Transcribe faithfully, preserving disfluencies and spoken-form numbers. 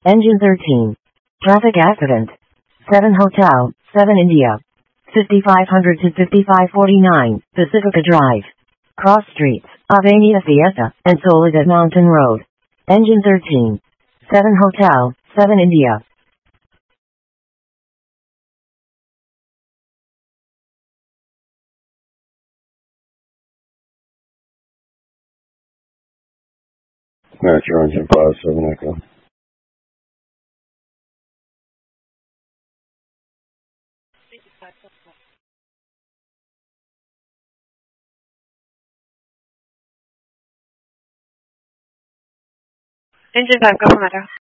Engine thirteen. Traffic accident. seven Hotel, seven India. fifty-five hundred to fifty-five forty-nine, Pacifica Drive. Cross streets, Avenia Fiesta, and Soledad Mountain Road. Engine thirteen. seven Hotel, seven India. Match your engine five seven Echo. Engine five, go for Meta.